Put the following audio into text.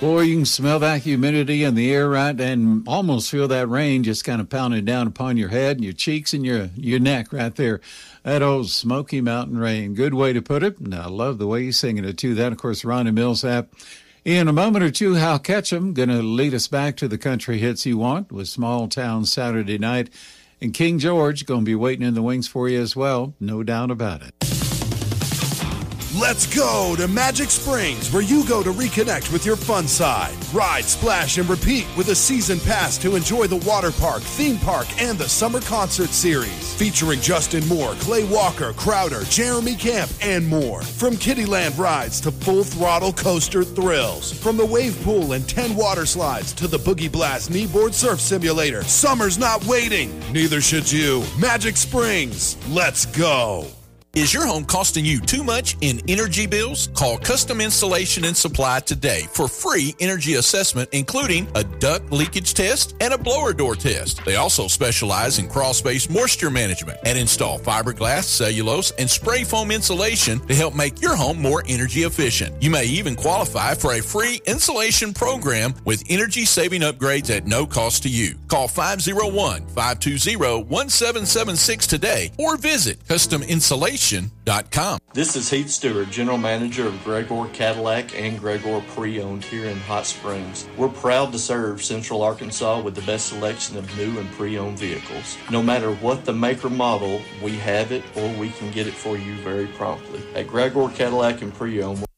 Boy, you can smell that humidity in the air, right, and almost feel that rain just kind of pounding down upon your head and your cheeks and your neck right there. That old Smoky Mountain rain. Good way to put it. And I love the way you're singing it, too. That, of course, Ronnie Millsap. In a moment or two, Hal Ketchum going to lead us back to the country hits you want with Small Town Saturday Night. And King George going to be waiting in the wings for you as well. No doubt about it. Let's go to Magic Springs, where you go to reconnect with your fun side. Ride, splash, and repeat with a season pass to enjoy the water park, theme park, and the summer concert series. Featuring Justin Moore, Clay Walker, Crowder, Jeremy Camp, and more. From Kittyland rides to full-throttle coaster thrills. From the wave pool and 10 water slides to the Boogie Blast kneeboard surf simulator. Summer's not waiting. Neither should you. Magic Springs. Let's go. Is your home costing you too much in energy bills? Call Custom Installation and Supply today for free energy assessment, including a duct leakage test and a blower door test. They also specialize in crawl space moisture management and install fiberglass, cellulose, and spray foam insulation to help make your home more energy efficient. You may even qualify for a free insulation program with energy-saving upgrades at no cost to you. Call 501-520-1776 today or visit custominsulation.com. This is Heath Stewart, General Manager of Gregor Cadillac and Gregor Pre-Owned here in Hot Springs. We're proud to serve Central Arkansas with the best selection of new and pre-owned vehicles. No matter what the make or model, we have it or we can get it for you very promptly. At Gregor Cadillac and Pre-Owned,